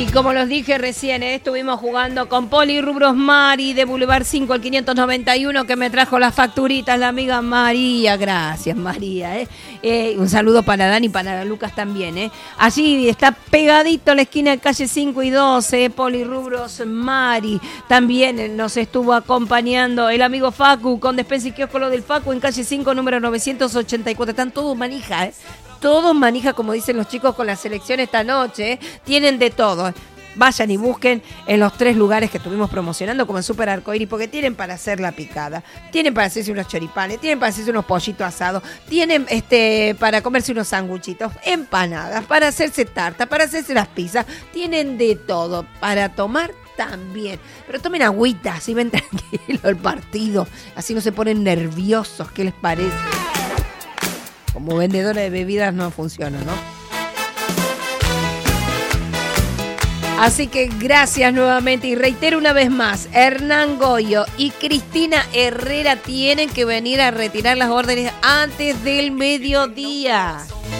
Y como los dije recién, estuvimos jugando con Polirrubros Mari de Boulevard 5 al 591, que me trajo las facturitas la amiga María. Gracias, María. Un saludo para Dani y para Lucas también. Allí está pegadito a la esquina de calle 5 y 12, Polirrubros Mari. También nos estuvo acompañando el amigo Facu con Despensa y Kiosco Lo del Facu en calle 5, número 984. Están todos manija, Todos manija, como dicen los chicos con la selección esta noche. Tienen de todo. Vayan y busquen en los 3 lugares que estuvimos promocionando, como en Super Arcoíris, porque tienen para hacer la picada, tienen para hacerse unos choripanes, tienen para hacerse unos pollitos asados, tienen para comerse unos sanguchitos, empanadas, para hacerse tarta, para hacerse las pizzas, tienen de todo. Para tomar también, pero tomen agüita, así ven tranquilo el partido, así no se ponen nerviosos. ¿Qué les parece? Como vendedora de bebidas no funciona, ¿no? Así que gracias nuevamente y reitero una vez más, Hernán Goyo y Cristina Herrera tienen que venir a retirar las órdenes antes del mediodía.